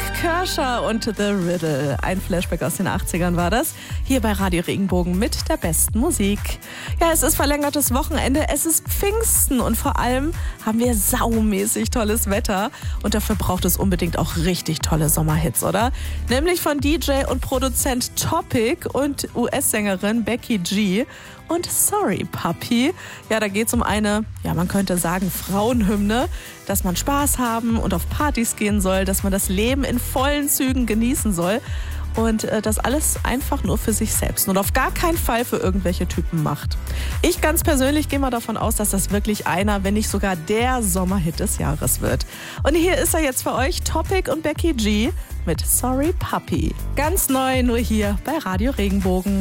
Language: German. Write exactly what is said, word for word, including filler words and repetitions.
Kershaw und The Riddle. Ein Flashback aus den achtzigern war das. Hier bei Radio Regenbogen mit der besten Musik. Ja, es ist verlängertes Wochenende, es ist Pfingsten und vor allem haben wir saumäßig tolles Wetter. Und dafür braucht es unbedingt auch richtig tolle Sommerhits, oder? Nämlich von D J und Produzent Topic und U S-Sängerin Becky G. Und Sorry Puppy. Ja, da geht es um eine, ja, man könnte sagen, Frauenhymne, dass man Spaß haben und auf Partys gehen soll, dass man das Leben in vollen Zügen genießen soll und äh, das alles einfach nur für sich selbst und auf gar keinen Fall für irgendwelche Typen macht. Ich ganz persönlich gehe mal davon aus, dass das wirklich einer, wenn nicht sogar der Sommerhit des Jahres wird. Und hier ist er jetzt für euch, Topic und Becky G mit Sorry Puppy. Ganz neu, nur hier bei Radio Regenbogen.